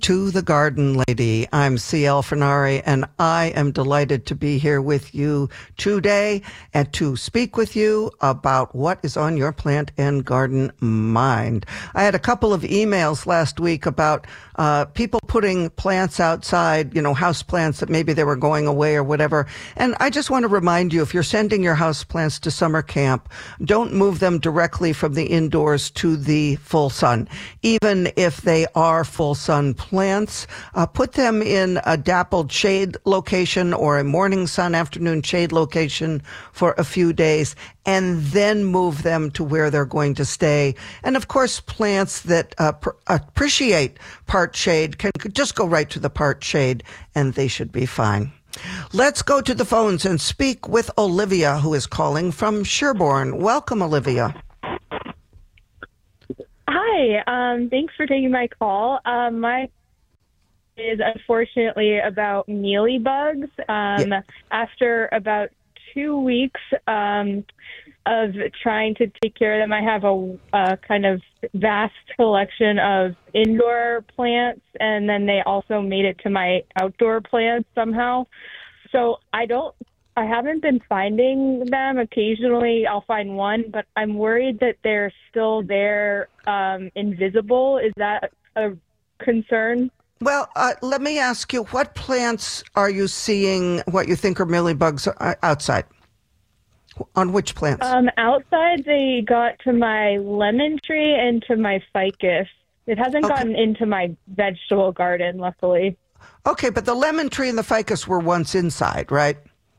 To the Garden Lady. I'm C.L. Fernari, and I am delighted to be here with you today and to speak with you about what is on your plant and garden mind. I had a couple of emails last week about people putting plants outside, house plants that maybe they were going away or whatever. And I just want to remind you, if you're sending your house plants to summer camp, don't move them directly from the indoors to the full sun. Even if they are full sun plants, put them in a dappled shade location or a morning sun, afternoon shade location for a few days, and then move them to where they're going to stay. And of course, plants that appreciate part shade can just go right to the part shade, and they should be fine. Let's go to the phones and speak with Olivia, who is calling from Sherborne. Welcome, Olivia. Hi, thanks for taking my call. My is unfortunately about mealybugs. After about 2 weeks of trying to take care of them, I have a kind of vast collection of indoor plants, and then they also made it to my outdoor plants somehow. So I haven't been finding them. Occasionally I'll find one, but I'm worried that they're still there, invisible. Is that a concern? Well, let me ask you, what plants are you seeing what you think are mealybugs outside? On which plants? Outside, they got to my lemon tree and to my ficus. It hasn't gotten into my vegetable garden, luckily. Okay, but the lemon tree and the ficus were once inside, right?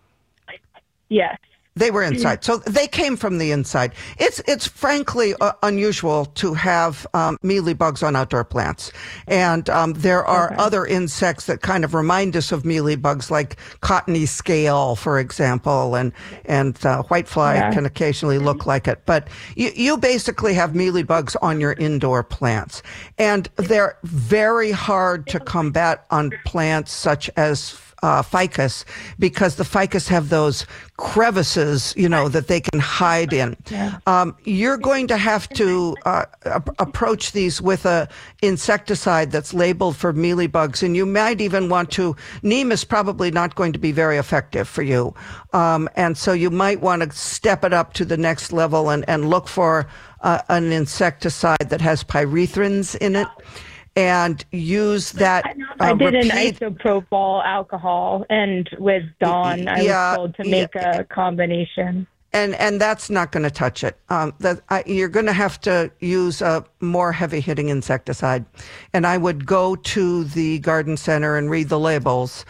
Yes. They were inside. So they came from the inside. It's frankly unusual to have mealybugs on outdoor plants. And there are other insects that kind of remind us of mealybugs, like cottony scale, for example, and whitefly can occasionally look like it. But you basically have mealybugs on your indoor plants. And they're very hard to combat on plants such as ficus, because the ficus have those crevices, that they can hide in. You're going to have to approach these with a insecticide that's labeled for mealybugs, and you might even want to. Neem is probably not going to be very effective for you, and so you might want to step it up to the next level and look for an insecticide that has pyrethrins in it. And use that. I did an isopropyl alcohol, and with Dawn, I was told to make a combination. And that's not going to touch it. You're going to have to use a more heavy-hitting insecticide. And I would go to the garden center and read the labels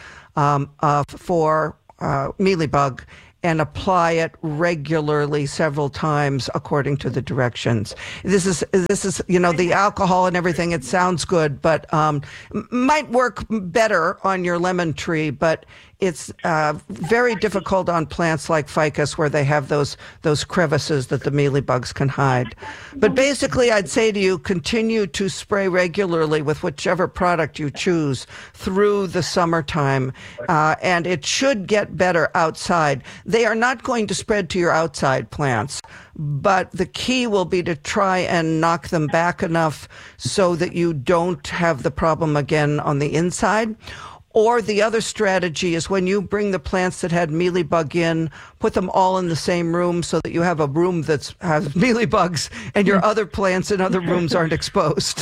for mealybug, and apply it regularly several times according to the directions. This is the alcohol and everything. It sounds good, but might work better on your lemon tree, but it's very difficult on plants like ficus, where they have those crevices that the mealybugs can hide. But basically, I'd say to you, continue to spray regularly with whichever product you choose through the summertime, and it should get better outside. They are not going to spread to your outside plants, but the key will be to try and knock them back enough so that you don't have the problem again on the inside. Or the other strategy is, when you bring the plants that had mealybug in, put them all in the same room so that you have a room that has mealybugs and your other plants in other rooms aren't exposed.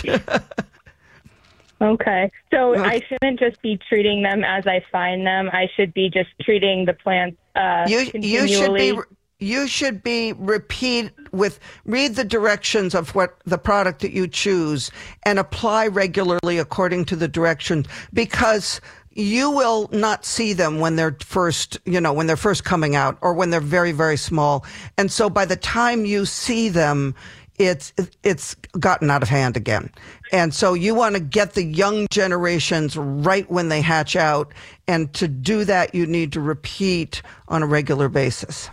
Okay. So I shouldn't just be treating them as I find them. I should be just treating the plants continually. You should be read the directions of what the product that you choose and apply regularly according to the directions, because you will not see them when they're first coming out, or when they're very, very small. And so by the time you see them, it's gotten out of hand again. And so you want to get the young generations right when they hatch out. And to do that, you need to repeat on a regular basis.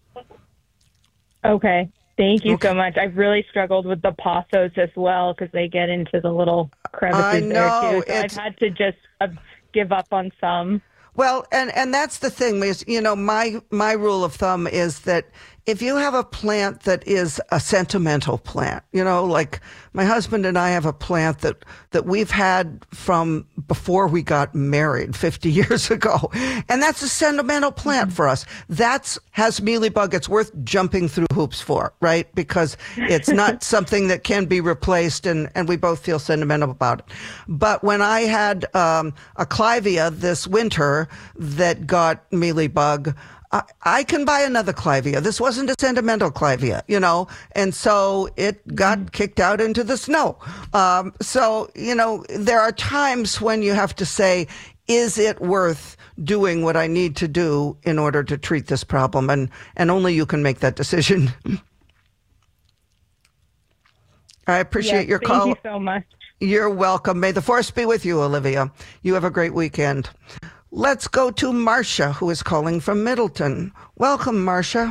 Okay. Thank you so much. I've really struggled with the pothos as well, because they get into the little crevices there too. So I've had to just give up on some. Well, and that's the thing is, my rule of thumb is that if you have a plant that is a sentimental plant, like my husband and I have a plant that we've had from before we got married 50 years ago. And that's a sentimental plant for us. Has mealybug. It's worth jumping through hoops for, right? Because it's not something that can be replaced, and we both feel sentimental about it. But when I had a clivia this winter that got mealybug, I can buy another clivia. This wasn't a sentimental clivia, and so it got kicked out into the snow. There are times when you have to say, is it worth doing what I need to do in order to treat this problem? And only you can make that decision. I appreciate your call. Thank you so much. You're welcome. May the force be with you, Olivia. You have a great weekend. Let's go to Marcia, who is calling from Middleton. Welcome, Marcia.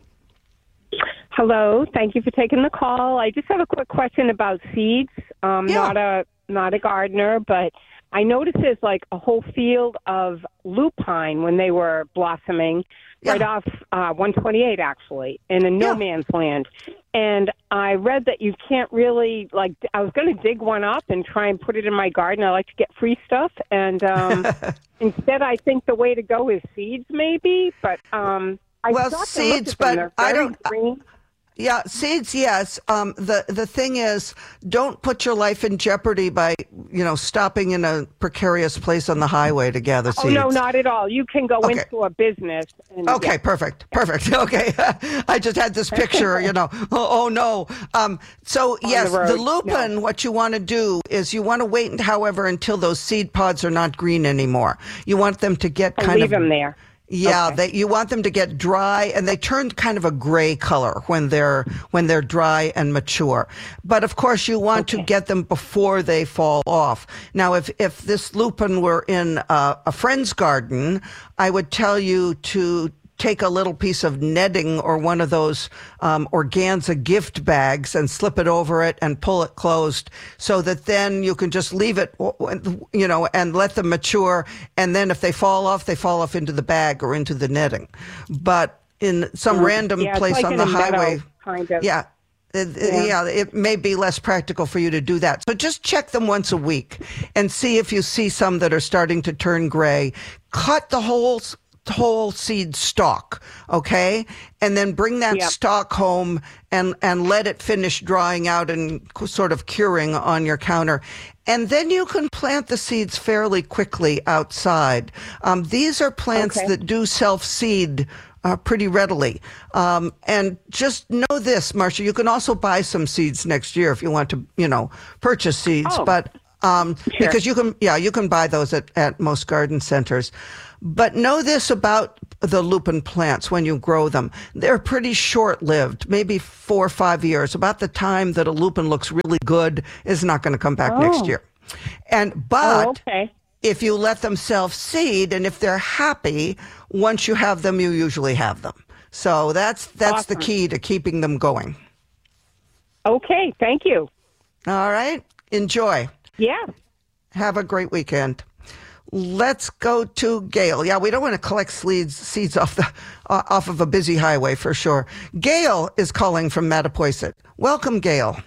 Hello. Thank you for taking the call. I just have a quick question about seeds. Not a gardener, but I noticed there's like a whole field of lupine when they were blossoming right off 128, actually, in a no man's land. And I read that you can't really, I was going to dig one up and try and put it in my garden. I like to get free stuff. And instead, I think the way to go is seeds, maybe. But seeds, but I don't. Green. Yeah, seeds, yes. The thing is, don't put your life in jeopardy by, stopping in a precarious place on the highway to gather seeds. Oh, no, not at all. You can go into a business. Okay, perfect. Okay. I just had this picture, oh no. So yes, the lupin, what you want to do is you want to wait, however, until those seed pods are not green anymore. You want them to get leave them there. Yeah, okay. You want them to get dry, and they turn kind of a gray color when they're dry and mature. But of course, you want to get them before they fall off. Now, if this lupin were in a friend's garden, I would tell you to take a little piece of netting or one of those organza gift bags and slip it over it and pull it closed, so that then you can just leave it, and let them mature. And then if they fall off into the bag or into the netting. But in some random place on the highway, kind of. It may be less practical for you to do that. So just check them once a week and see if you see some that are starting to turn gray. Cut the whole seed stalk, okay? And then bring that stalk home and let it finish drying out and sort of curing on your counter. And then you can plant the seeds fairly quickly outside. These are plants that do self-seed pretty readily. And just know this, Marcia, you can also buy some seeds next year if you want to, purchase seeds. But because you can buy those at most garden centers. But know this about the lupin plants when you grow them. They're pretty short-lived, maybe 4 or 5 years. About the time that a lupin looks really good is not going to come back next year. But if you let them self-seed, and if they're happy, once you have them, you usually have them. So that's the key to keeping them going. Okay, thank you. All right. Enjoy. Yeah. Have a great weekend. Let's go to Gail. Yeah, we don't want to collect seeds off of a busy highway for sure. Gail is calling from Mattapoisett. Welcome, Gail.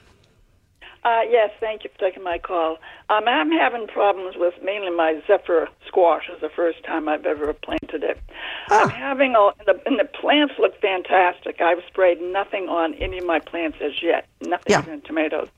Yes, thank you for taking my call. I'm having problems with mainly my Zephyr squash. It's the first time I've ever planted it. I'm having and the plants look fantastic. I've sprayed nothing on any of my plants as yet, nothing even tomatoes.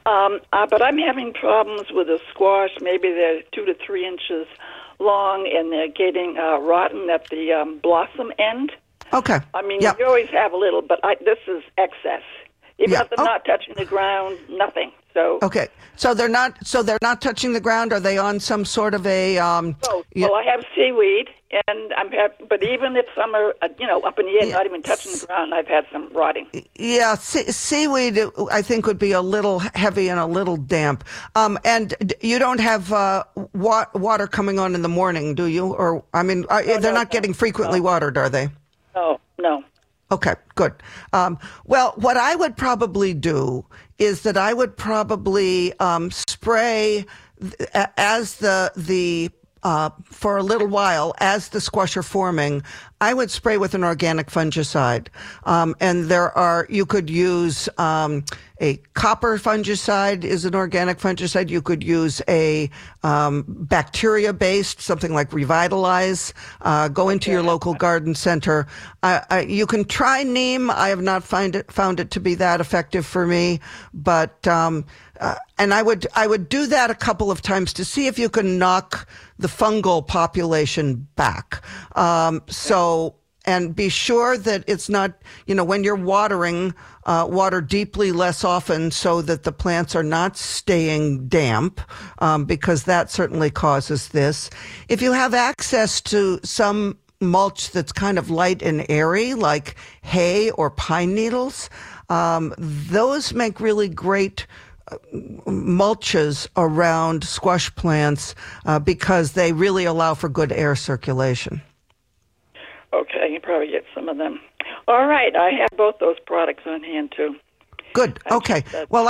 But I'm having problems with the squash. Maybe they're 2 to 3 inches long, and they're getting rotten at the blossom end. Okay. I mean, you always have a little, but this is excess. Even if they're not touching the ground, nothing. So so they're not touching the ground. Are they on some sort of a? Well, I have seaweed, and but even if some are up in the air, not even touching the ground, I've had some rotting. Yeah, seaweed I think would be a little heavy and a little damp. And you don't have water coming on in the morning, do you? Or they're not getting frequently watered, are they? No. Okay, good. Well, what I would probably do is that I would probably spray as the for a little while as the squash are forming, I would spray with an organic fungicide. And you could use a copper fungicide is an organic fungicide. You could use a bacteria-based, something like Revitalize. Go into your local garden center. You can try neem. I have not found it to be that effective for me, but and I would do that a couple of times to see if you can knock the fungal population back. And be sure that it's not, when you're watering, water deeply less often so that the plants are not staying damp, because that certainly causes this. If you have access to some mulch that's kind of light and airy, like hay or pine needles, those make really great mulches around squash plants because they really allow for good air circulation. Okay, I can probably get some of them. All right, I have both those products on hand too. Good. Okay. Well,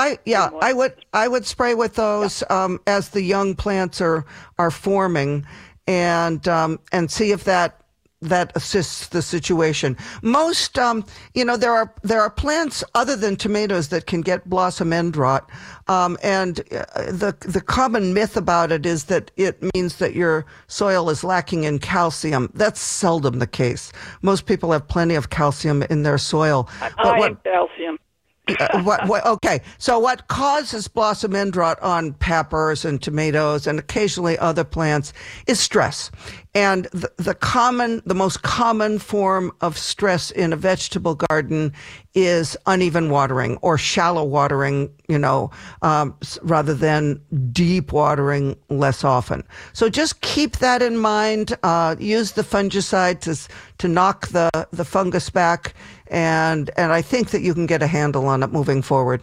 I would spray with those as the young plants are forming, and see if that assists the situation. Most, there are plants other than tomatoes that can get blossom end rot, and the common myth about it is that it means that your soil is lacking in calcium. That's seldom the case. Most people have plenty of calcium in their soil. I have calcium. Okay, so what causes blossom end rot on peppers and tomatoes and occasionally other plants is stress. And the most common form of stress in a vegetable garden is uneven watering or shallow watering, rather than deep watering less often. So just keep that in mind. Use the fungicide to knock the fungus back. And I think that you can get a handle on it moving forward.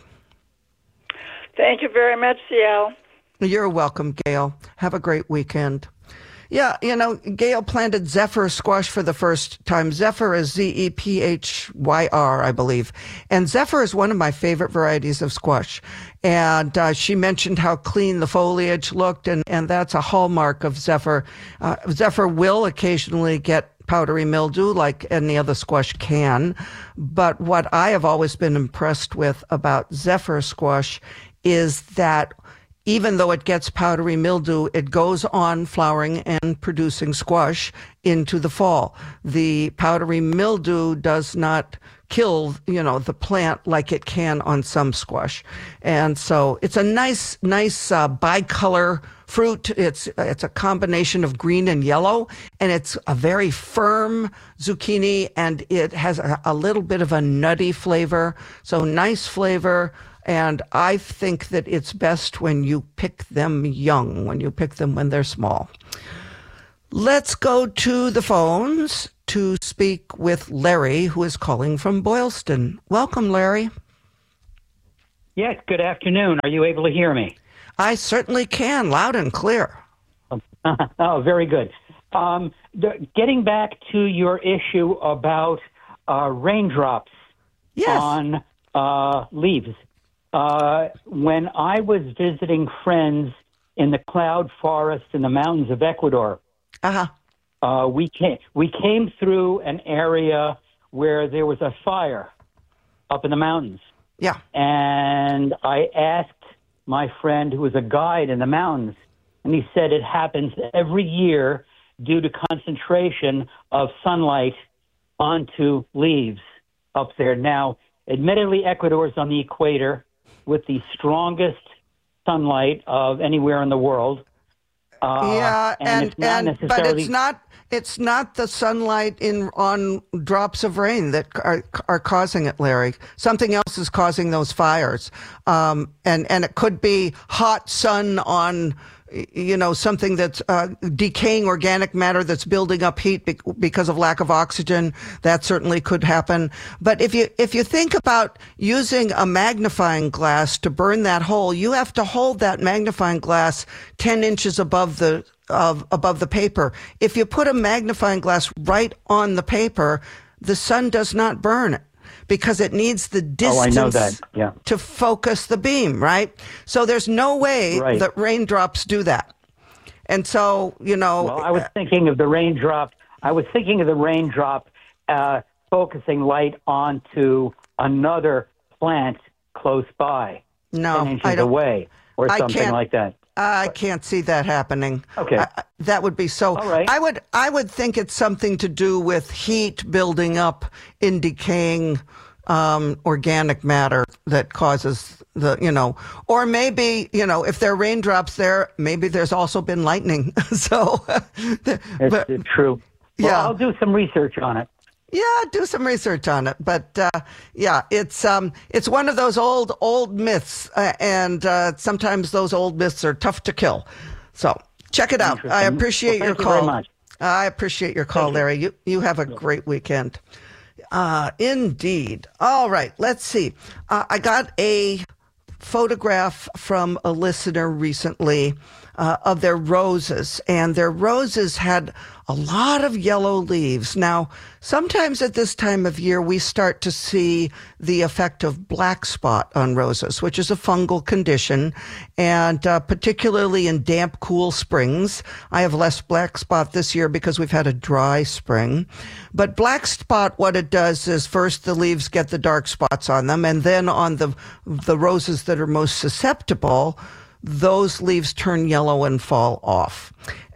Thank you very much, Ciel. You're welcome, Gail. Have a great weekend. Yeah, Gail planted Zephyr squash for the first time. Zephyr is Zephyr, I believe. And Zephyr is one of my favorite varieties of squash. And she mentioned how clean the foliage looked, and that's a hallmark of Zephyr. Zephyr will occasionally get powdery mildew like any other squash can. But what I have always been impressed with about Zephyr squash is that even though it gets powdery mildew, it goes on flowering and producing squash into the fall. The powdery mildew does not kill, the plant like it can on some squash. And so it's a nice bicolor fruit. It's a combination of green and yellow, and it's a very firm zucchini, and it has a little bit of a nutty flavor. So nice flavor. And I think that it's best when you pick them young, when you pick them when they're small. Let's go to the phones to speak with Larry, who is calling from Boylston. Welcome, Larry. Yes, good afternoon. Are you able to hear me? I certainly can, loud and clear. Oh, very good. Getting back to your issue about raindrops on leaves. When I was visiting friends in the cloud forest in the mountains of Ecuador, we came through an area where there was a fire up in the mountains. Yeah. And I asked my friend who was a guide in the mountains, and he said it happens every year due to concentration of sunlight onto leaves up there. Now, admittedly, Ecuador is on the equator with the strongest sunlight of anywhere in the world. But it's not the sunlight on drops of rain that are causing it, Larry. Something else is causing those fires. And it could be hot sun on something that's decaying organic matter that's building up heat because of lack of oxygen. That certainly could happen. But if you think about using a magnifying glass to burn that hole, you have to hold that magnifying glass 10 inches above the paper. If you put a magnifying glass right on the paper, the sun does not burn it, because it needs the distance to focus the beam, right? So there's no way that raindrops do that. And so, Well, I was thinking of the raindrop. Focusing light onto another plant close by, 10 inches away, or something like that. I can't see that happening. Okay. That would be so. All right. I would think it's something to do with heat building up in decaying organic matter that causes or maybe, if there are raindrops there, maybe there's also been lightning. So. It's true. Well, yeah. I'll do some research on it. Yeah, do some research on it. But it's one of those old myths, and sometimes those old myths are tough to kill. So check it out. I appreciate your call. Thank you very much. I appreciate your call, Larry. You have a great weekend. Indeed. All right, let's see. I got a photograph from a listener recently of their roses, and their roses had a lot of yellow leaves. Now, sometimes at this time of year, we start to see the effect of black spot on roses, which is a fungal condition, and particularly in damp, cool springs. I have less black spot this year because we've had a dry spring. But black spot, what it does is first the leaves get the dark spots on them, and then on the roses that are most susceptible, those leaves turn yellow and fall off.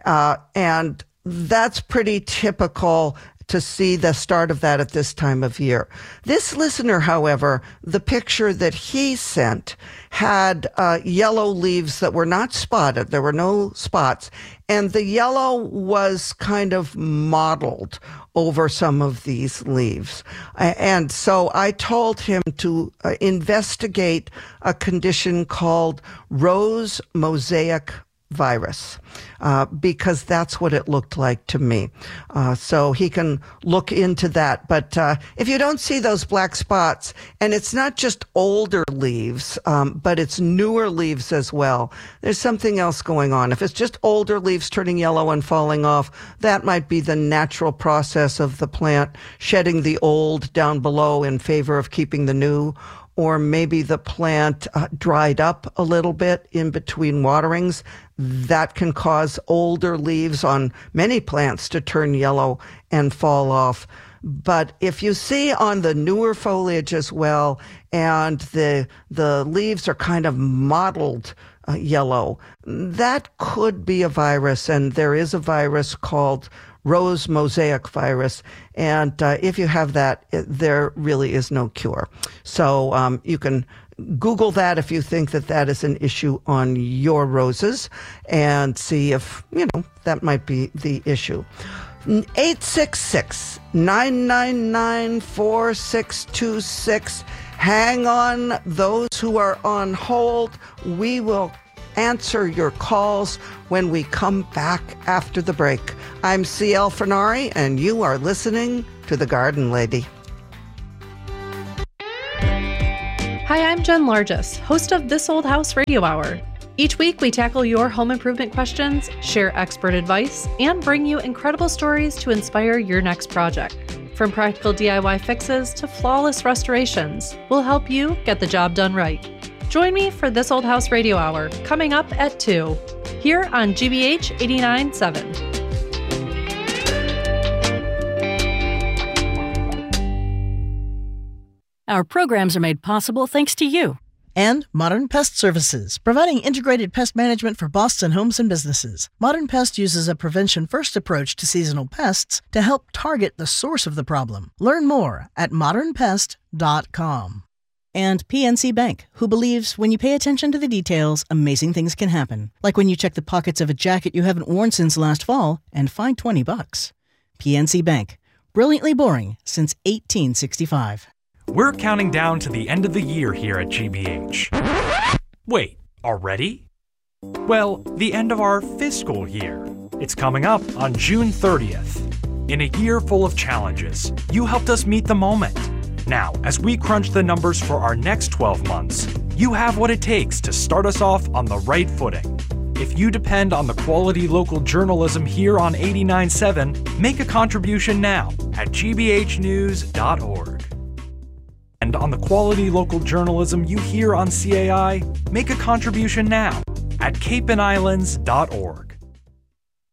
And that's pretty typical to see the start of that at this time of year. This listener, however, the picture that he sent had yellow leaves that were not spotted. There were no spots. And the yellow was kind of mottled over some of these leaves. And so I told him to investigate a condition called rose mosaic virus, because that's what it looked like to me. So he can look into that. But if you don't see those black spots, and it's not just older leaves, but it's newer leaves as well, there's something else going on. If it's just older leaves turning yellow and falling off, that might be the natural process of the plant shedding the old down below in favor of keeping the new. Or maybe the plant dried up a little bit in between waterings. That can cause older leaves on many plants to turn yellow and fall off. But if you see on the newer foliage as well, and the leaves are kind of mottled yellow, that could be a virus. And there is a virus called rose mosaic virus. And if you have that, there really is no cure. So you can Google that if you think that is an issue on your roses, and see if, that might be the issue. 866-999-4626. Hang on, those who are on hold. We will answer your calls when we come back after the break. I'm C.L. Fernari, and you are listening to The Garden Lady. Hi, I'm Jen Largess, host of This Old House Radio Hour. Each week, we tackle your home improvement questions, share expert advice, and bring you incredible stories to inspire your next project. From practical DIY fixes to flawless restorations, we'll help you get the job done right. Join me for This Old House Radio Hour, coming up at 2, here on GBH 89.7. Our programs are made possible thanks to you. And Modern Pest Services, providing integrated pest management for Boston homes and businesses. Modern Pest uses a prevention-first approach to seasonal pests to help target the source of the problem. Learn more at modernpest.com. And PNC Bank, who believes when you pay attention to the details, amazing things can happen. Like when you check the pockets of a jacket you haven't worn since last fall and find $20. PNC Bank, brilliantly boring since 1865. We're counting down to the end of the year here at GBH. Wait, already? Well, the end of our fiscal year. It's coming up on June 30th. In a year full of challenges, you helped us meet the moment. Now, as we crunch the numbers for our next 12 months, you have what it takes to start us off on the right footing. If you depend on the quality local journalism here on 89.7, make a contribution now at gbhnews.org. And on the quality local journalism you hear on CAI, make a contribution now at capeandislands.org.